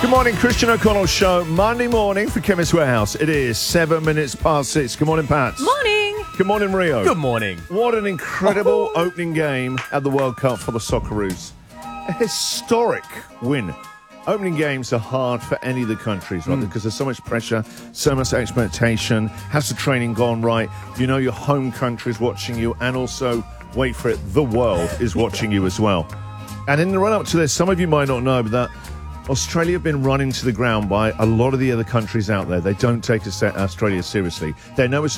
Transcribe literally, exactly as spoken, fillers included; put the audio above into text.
Good morning, Christian O'Connell Show, Monday morning for Chemist Warehouse. It is seven minutes past six. Good morning, Pat. Morning. Good morning, Rio. Good morning. What an incredible Oh. opening game at the World Cup for the Socceroos. A historic win. Opening games are hard for any of the countries, right? Mm. Because there's so much pressure, so much expectation. Has the training gone right? You know your home country is watching you, and also, wait for it, the world is watching you as well. And in the run-up to this, some of you might not know, but that Australia have been run into the ground by a lot of the other countries out there. They don't take Australia seriously. They know it's